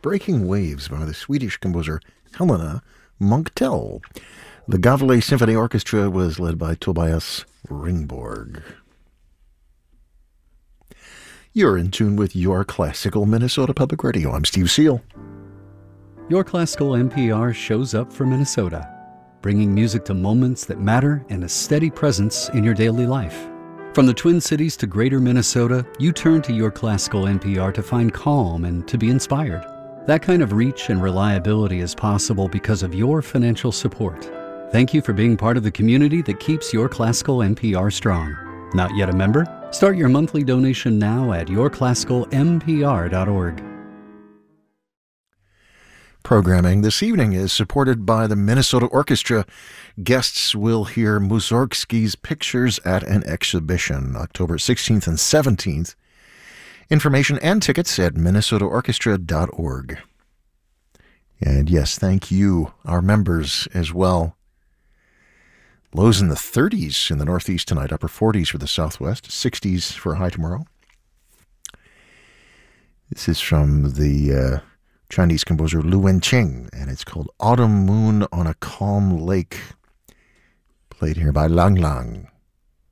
Breaking Waves by the Swedish composer Helena Munktell. The Gavle Symphony Orchestra was led by Tobias Ringborg. You're in tune with Your Classical Minnesota Public Radio. I'm Steve Seal. Your Classical NPR shows up for Minnesota, bringing music to moments that matter and a steady presence in your daily life. From the Twin Cities to Greater Minnesota, you turn to Your Classical NPR to find calm and to be inspired. That kind of reach and reliability is possible because of your financial support. Thank you for being part of the community that keeps Your Classical NPR strong. Not yet a member? Start your monthly donation now at yourclassicalmpr.org. Programming this evening is supported by the Minnesota Orchestra. Guests will hear Mussorgsky's Pictures at an exhibition, October 16th and 17th. Information and tickets at minnesotaorchestra.org. And yes, thank you, our members as well. Lows in the 30s in the Northeast tonight, upper 40s for the Southwest, 60s for a high tomorrow. This is from the Chinese composer Lu Wenqing, and it's called Autumn Moon on a Calm Lake, played here by Lang Lang.